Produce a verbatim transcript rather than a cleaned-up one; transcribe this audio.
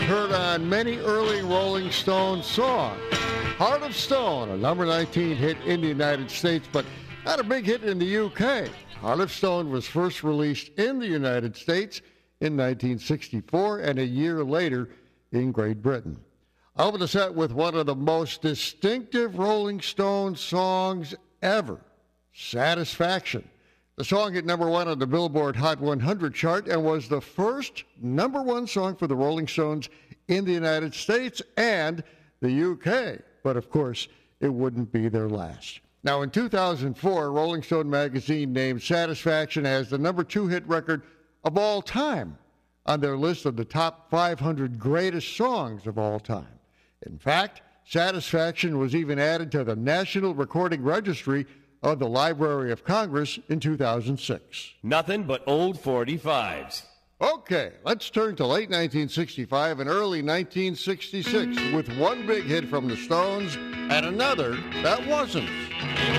heard on many early Rolling Stones songs. Heart of Stone, a number nineteen hit in the United States, but not a big hit in the U K. Heart of Stone was first released in the United States in nineteen sixty-four and a year later in Great Britain. I'll open the set with one of the most distinctive Rolling Stones songs ever, Satisfaction. The song hit number one on the Billboard Hot one hundred chart and was the first number one song for the Rolling Stones in the United States and the U K. But, of course, it wouldn't be their last. Now, in two thousand four, Rolling Stone magazine named Satisfaction as the number two hit record of all time on their list of the top five hundred greatest songs of all time. In fact, Satisfaction was even added to the National Recording Registry of the Library of Congress in two thousand six. Nothing but old forty-fives. Okay, let's turn to late nineteen sixty-five and early nineteen sixty-six with one big hit from the Stones and another that wasn't.